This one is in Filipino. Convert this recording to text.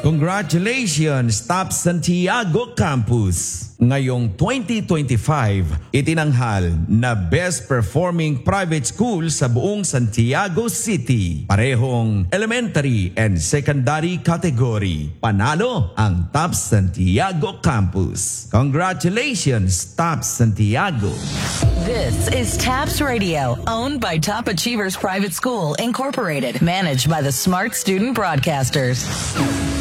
Congratulations, Top Santiago Campus! Ngayong 2025, itinanghal na Best Performing Private School sa buong Santiago City. Parehong elementary and secondary category. Panalo ang Top Santiago Campus. Congratulations, Top Santiago! This is TAPS Radio, owned by Top Achievers Private School, Incorporated, managed by the Smart Student Broadcasters.